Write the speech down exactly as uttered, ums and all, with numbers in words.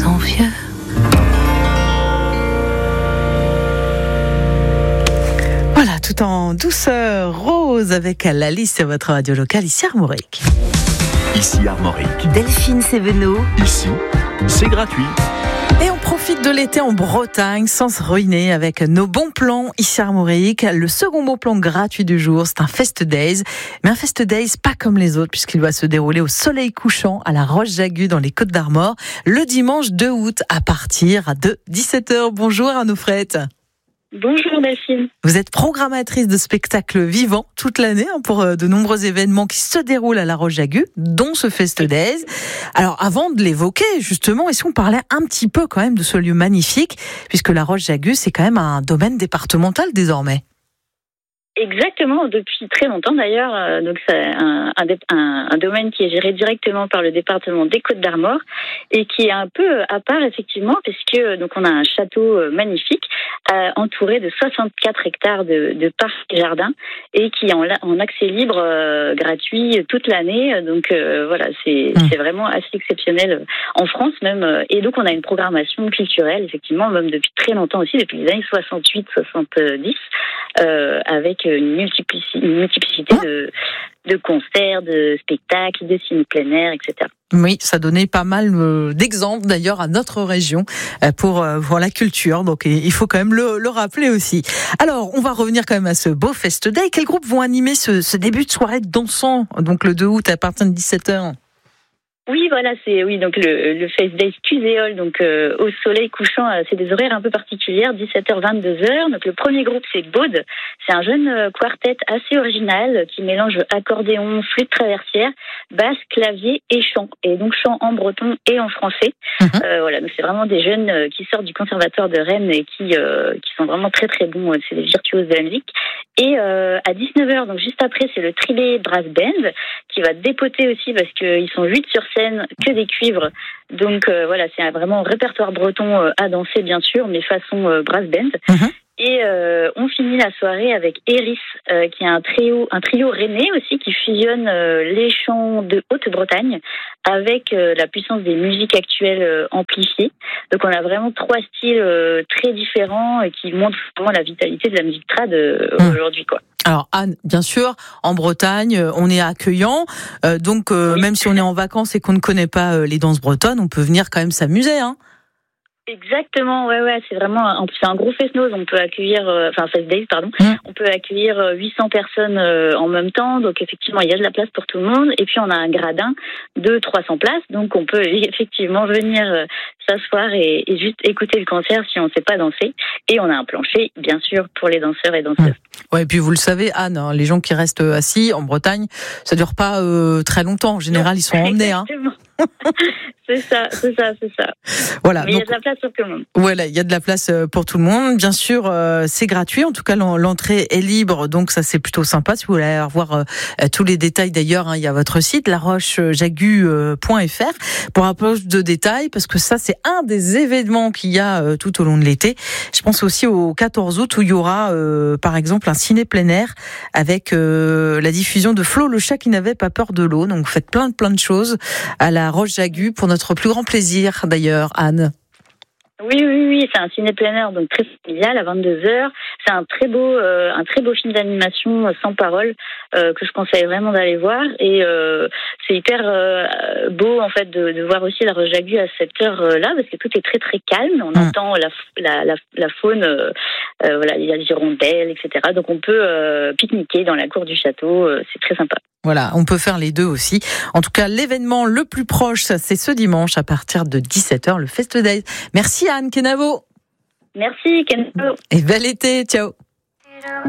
sont vieux. Voilà, tout en douceur, Rose avec la liste sur votre radio locale, ici Armorique. Ici Armorique. Delphine Sévenot. Ici, c'est gratuit. Et on profite de l'été en Bretagne sans se ruiner avec nos bons plans ici Armorique. Le second bon plan gratuit du jour, c'est un Fest Days. Mais un Fest Days pas comme les autres puisqu'il va se dérouler au soleil couchant à la Roche-Jagu dans les Côtes d'Armor le dimanche deux août à partir de dix-sept heures. Bonjour Arnaud Frette. Bonjour Delphine. Vous êtes programmatrice de spectacles vivants toute l'année hein, pour de nombreux événements qui se déroulent à la Roche-Jagu, dont ce Fest Days. Alors avant de l'évoquer, justement, est-ce qu'on parlait un petit peu quand même de ce lieu magnifique, puisque la Roche-Jagu, c'est quand même un domaine départemental désormais. Exactement, depuis très longtemps d'ailleurs. Euh, donc c'est un, un, un, un domaine qui est géré directement par le département des Côtes d'Armor et qui est un peu à part effectivement, puisque donc on a un château magnifique euh, entouré de soixante-quatre hectares de, de parcs et jardins et qui est en, en accès libre euh, gratuit toute l'année. Donc euh, voilà, c'est, mmh. c'est vraiment assez exceptionnel en France même. Et donc on a une programmation culturelle effectivement, même depuis très longtemps aussi, depuis les années soixante-huit soixante-dix, euh, avec une multiplicité, une multiplicité de, de concerts, de spectacles, de ciné plein air, et cetera. Oui, ça donnait pas mal d'exemples d'ailleurs à notre région pour, pour la culture, donc il faut quand même le, le rappeler aussi. Alors, on va revenir quand même à ce beau Fest Day. Quels groupes vont animer ce, ce début de soirée dansant, donc le deux août à partir de dix-sept heures? Oui, voilà, c'est oui donc le, le Fest Days Cuséole, donc euh, au soleil couchant, euh, c'est des horaires un peu particulières, dix-sept heures vingt-deux heures. Donc le premier groupe c'est Baude, c'est un jeune euh, quartet assez original qui mélange accordéon, flûte traversière, basse, clavier et chant, et donc chant en breton et en français. Mmh. Euh, voilà, donc c'est vraiment des jeunes euh, qui sortent du conservatoire de Rennes et qui euh, qui sont vraiment très très bons. C'est des virtuoses de la musique. Et euh, à dix-neuf heures, donc juste après, c'est le Trillet Brass Band qui va dépoter aussi parce qu'ils sont huit sur scène, que des cuivres. Donc euh, voilà, c'est un vraiment répertoire breton euh, à danser bien sûr, mais façon euh, brass band. Mmh. Et euh, on finit la soirée avec Eris, euh, qui est un trio, un trio rennais aussi qui fusionne euh, les chants de Haute-Bretagne avec euh, la puissance des musiques actuelles euh, amplifiées. Donc on a vraiment trois styles euh, très différents et qui montrent vraiment la vitalité de la musique trad euh, mmh. aujourd'hui, quoi. Alors Anne, bien sûr, en Bretagne, on est accueillant, euh, donc euh, oui. Même si on est en vacances et qu'on ne connaît pas euh, les danses bretonnes, on peut venir quand même s'amuser, hein. Exactement, ouais, ouais, c'est vraiment, un, c'est un gros fest-noz. On peut accueillir, euh, enfin Fest Days, pardon. Mmh. On peut accueillir huit cents personnes euh, en même temps. Donc effectivement, il y a de la place pour tout le monde. Et puis on a un gradin de trois cents places, donc on peut effectivement venir euh, s'asseoir et, et juste écouter le concert si on ne sait pas danser. Et on a un plancher, bien sûr, pour les danseurs et danseuses. Mmh. Ouais, et puis vous le savez, Anne, hein, les gens qui restent assis en Bretagne, ça dure pas euh, très longtemps. En général, non, ils sont emmenés. Exactement. Hein. C'est ça, c'est ça, c'est ça. Voilà. Mais il y a de la place pour tout le monde. Voilà, il y a de la place pour tout le monde. Bien sûr, euh, c'est gratuit. En tout cas, l'entrée est libre, donc ça c'est plutôt sympa. Si vous voulez avoir euh, tous les détails, d'ailleurs, hein, il y a votre site la roche jagu point f r pour un peu de détails, parce que ça c'est un des événements qu'il y a euh, tout au long de l'été. Je pense aussi au quatorze août où il y aura, euh, par exemple, un ciné plein air avec euh, la diffusion de Flo le chat qui n'avait pas peur de l'eau. Donc vous faites plein de plein de choses à la Roche-Jagu pour notre plus grand plaisir, d'ailleurs, Anne. Oui, oui, oui, c'est un ciné plein air, donc très familial, à vingt-deux heures. C'est un très beau, euh, un très beau film d'animation euh, sans parole euh, que je conseille vraiment d'aller voir. Et euh, c'est hyper euh, beau en fait de, de voir aussi la Roche-Jagu à cette heure-là, parce que tout est très très calme. On mmh. entend la, la, la, la faune, euh, euh, voilà, il y a des hirondelles, et cetera. Donc on peut euh, pique-niquer dans la cour du château. Euh, c'est très sympa. Voilà, on peut faire les deux aussi. En tout cas, l'événement le plus proche, c'est ce dimanche à partir de dix-sept heures, le Fest Days. Merci Anne Kenavo. Merci Kenavo. Et bel été, ciao.